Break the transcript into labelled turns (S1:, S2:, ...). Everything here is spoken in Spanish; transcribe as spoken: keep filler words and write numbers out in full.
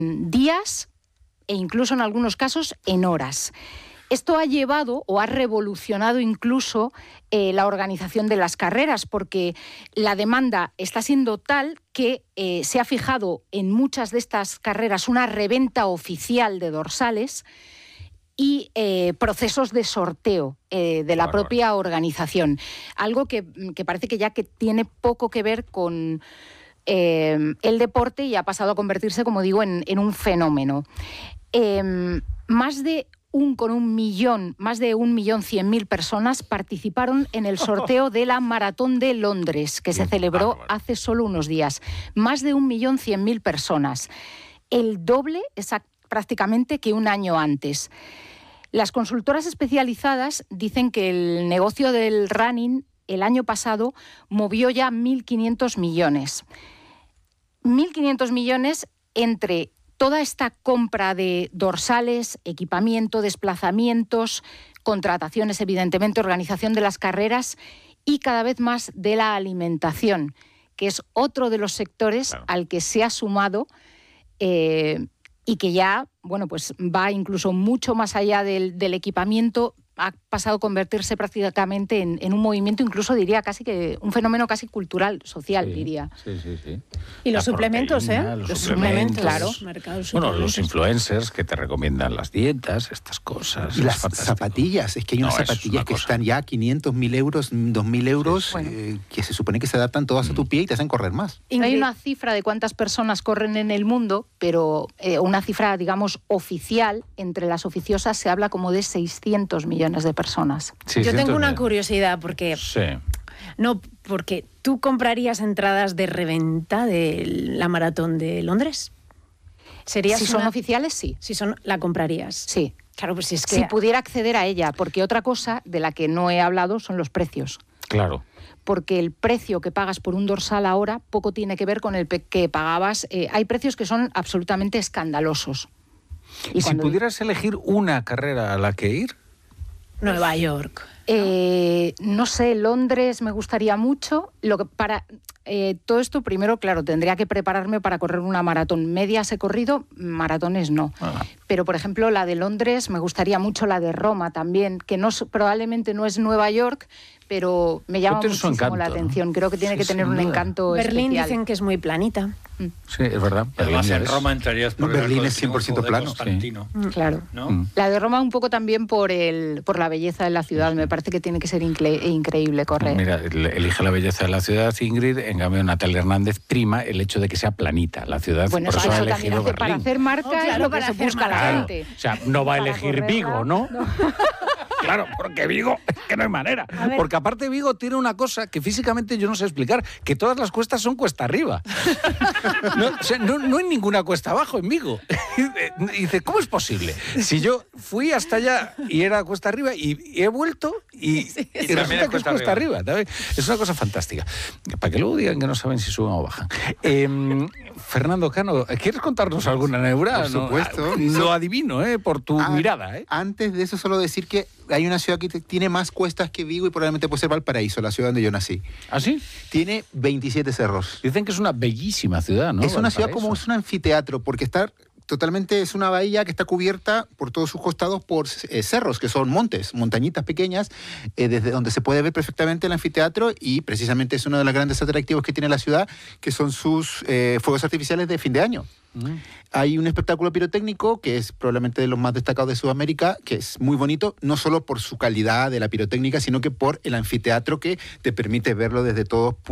S1: días e incluso en algunos casos en horas. Esto ha llevado o ha revolucionado incluso eh, la organización de las carreras, porque la demanda está siendo tal que eh, se ha fijado en muchas de estas carreras una reventa oficial de dorsales y eh, procesos de sorteo eh, de la
S2: Bárbaro.
S1: propia organización. Algo que, que parece que ya que tiene poco que ver con eh, el deporte y ha pasado a convertirse, como digo, en, en un fenómeno. Eh, más de un con un millón, más de un millón cien mil personas participaron en el sorteo de la Maratón de Londres, que se celebró hace solo unos días. Más de un millón cien mil personas. El doble exact, prácticamente que un año antes. Las consultoras especializadas dicen que el negocio del running el año pasado movió ya mil quinientos millones. mil quinientos millones entre toda esta compra de dorsales, equipamiento, desplazamientos, contrataciones, evidentemente, organización de las carreras y cada vez más de la alimentación, que es otro de los sectores claro. al que se ha sumado eh, y que ya, bueno, pues va incluso mucho más allá del, del equipamiento. Ha pasado a convertirse prácticamente en, en un movimiento, incluso diría casi que un fenómeno casi cultural, social,
S2: sí,
S1: diría.
S2: Sí, sí, sí.
S3: Y los
S2: La
S3: suplementos,
S2: proteína,
S3: ¿eh?
S2: Los,
S3: los
S2: suplementos,
S3: suplementos, claro. Mercados
S2: Bueno,
S3: suplementos.
S2: los influencers que te recomiendan las dietas, estas cosas.
S4: Y las zapatillas, es que hay unas
S2: no,
S4: zapatillas
S2: una
S4: que
S2: cosa.
S4: están ya a quinientos mil euros, dos mil euros,
S1: sí, bueno.
S4: eh, que se supone que se adaptan todas mm. a tu pie y te hacen correr más.
S1: No hay una cifra de cuántas personas corren en el mundo, pero eh, una cifra, digamos, oficial, entre las oficiosas se habla como de seiscientos millones de personas.
S3: Yo tengo una curiosidad, porque...
S2: Sí.
S3: No, porque tú comprarías entradas de reventa de la Maratón de Londres.
S1: ¿Serías si son
S3: una...
S1: oficiales, sí.
S3: Si son, la comprarías.
S1: Sí.
S3: Claro, pues si es que...
S1: Si pudiera acceder a ella, porque otra cosa de la que no he hablado son los precios.
S2: Claro.
S1: Porque el precio que pagas por un dorsal ahora poco tiene que ver con el que pagabas. Eh, hay precios que son absolutamente escandalosos.
S2: ¿Y, y si pudieras elegir una carrera a la que ir?
S3: Nueva York.
S1: Eh, no sé, Londres me gustaría mucho. Lo que para eh, todo esto, primero, claro, tendría que prepararme para correr una maratón. Medias he corrido, maratones no. Ah. Pero, por ejemplo, la de Londres, me gustaría mucho la de Roma también, que no probablemente no es Nueva York, pero me llama muchísimo
S2: encanto,
S1: la atención.
S2: ¿no?
S1: Creo que tiene
S2: sí,
S1: que tener un
S2: duda.
S1: encanto
S3: Berlín
S1: especial.
S3: Dicen que es muy planita.
S2: Sí, es verdad.
S5: Además,
S2: Berlín
S5: en
S2: es...
S5: Roma entrarías por
S4: no, Berlín es cien por ciento plano.
S2: Sí.
S1: Claro.
S5: ¿No?
S1: La de Roma un poco también por el por la belleza de la ciudad. Me parece que tiene que ser incre- increíble correr.
S2: Mira, elige la belleza de la ciudad, Ingrid. En cambio, Natalia Hernández prima el hecho de que sea planita la ciudad.
S1: Bueno,
S2: por
S1: eso,
S2: eso ha
S1: eso
S2: elegido
S1: también hace, para hacer marca
S3: oh, claro,
S1: es lo que
S3: para
S1: se
S3: hacer
S1: busca la
S2: claro.
S1: gente.
S2: O sea, no va a
S1: Para
S2: elegir
S1: correrla,
S2: Vigo, ¿no?
S1: no.
S2: Claro, porque Vigo, es que no hay manera. Porque aparte Vigo tiene una cosa que físicamente yo no sé explicar, que todas las cuestas son cuesta arriba. No, o sea, no, no hay ninguna cuesta abajo en Vigo. Y dice, ¿cómo es posible? Si yo fui hasta allá y era cuesta arriba y, y he vuelto y, sí, y
S5: sí,
S2: resulta que es cuesta arriba. arriba es una cosa fantástica. Para que luego digan que no saben si suben o bajan. Eh, Fernando Cano, ¿quieres contarnos alguna neura?
S4: Por supuesto.
S2: No, lo adivino, ¿eh? Por tu
S4: ah,
S2: mirada. ¿eh?
S4: Antes de eso, solo decir que hay una ciudad que tiene más cuestas que Vigo y probablemente puede ser Valparaíso, la ciudad donde yo nací.
S2: ¿Ah, sí?
S4: Tiene veintisiete cerros.
S2: Dicen que es una bellísima ciudad, ¿no?
S4: Es una
S2: Valparaíso.
S4: ciudad como es un anfiteatro, porque está totalmente, es una bahía que está cubierta por todos sus costados por eh, cerros, que son montes, montañitas pequeñas, eh, desde donde se puede ver perfectamente el anfiteatro, y precisamente es uno de los grandes atractivos que tiene la ciudad, que son sus eh, fuegos artificiales de fin de año. Mm. Hay un espectáculo pirotécnico que es probablemente de los más destacados de Sudamérica, que es muy bonito, no solo por su calidad de la pirotécnica, sino que por el anfiteatro que te permite verlo desde todos puntos.